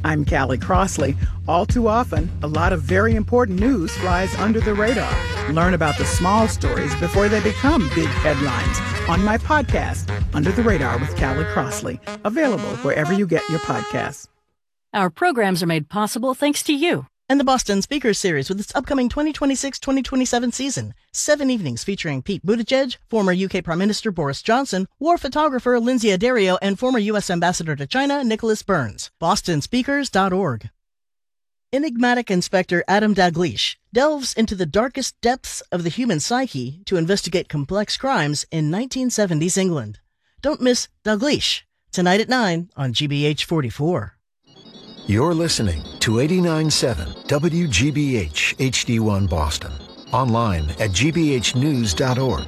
I'm Callie Crossley. All too often, a lot of very important news flies under the radar. Learn about the small stories before they become big headlines on my podcast, Under the Radar with Callie Crossley, available wherever you get your podcasts. Our programs are made possible thanks to you. And the Boston Speakers Series with its upcoming 2026-2027 season. 7 evenings featuring Pete Buttigieg, former UK Prime Minister Boris Johnson, war photographer Lindsay Addario, and former U.S. Ambassador to China Nicholas Burns. BostonSpeakers.org. Enigmatic Inspector Adam Dalgleish delves into the darkest depths of the human psyche to investigate complex crimes in 1970s England. Don't miss Dalgleish, tonight at 9 on GBH 44. You're listening to 89.7 WGBH HD1 Boston. Online at gbhnews.org.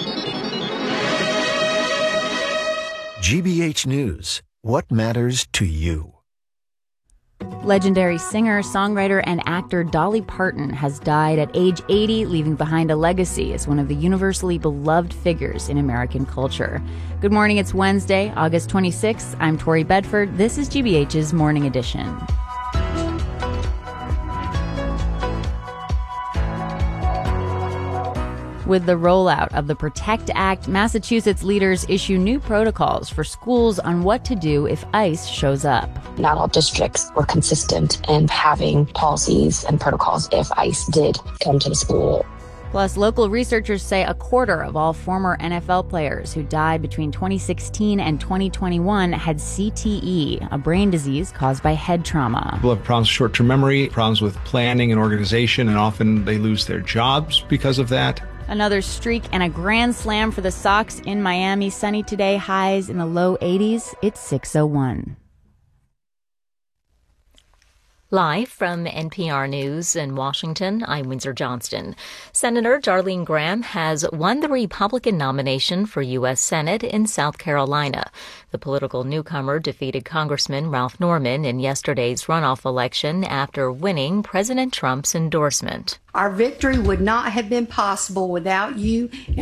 GBH News. What matters to you? Legendary singer, songwriter, and actor Dolly Parton has died at age 80, leaving behind a legacy as one of the universally beloved figures in American culture. Good morning, it's Wednesday, August 26th. I'm Tori Bedford. This is GBH's Morning Edition. With the rollout of the PROTECT Act, Massachusetts leaders issue new protocols for schools on what to do if ICE shows up. Not all districts were consistent in having policies and protocols if ICE did come to the school. Plus, local researchers say a quarter of all former NFL players who died between 2016 and 2021 had CTE, a brain disease caused by head trauma. People have problems with short-term memory, problems with planning and organization, and often they lose their jobs because of that. Another streak and a grand slam for the Sox in Miami. Sunny today, highs in the low 80s. It's 6:01. Live from NPR News in Washington, I'm Windsor Johnston. Senator Darlene Graham has won the Republican nomination for U.S. Senate in South Carolina. The political newcomer defeated Congressman Ralph Norman in yesterday's runoff election after winning President Trump's endorsement. Our victory would not have been possible without you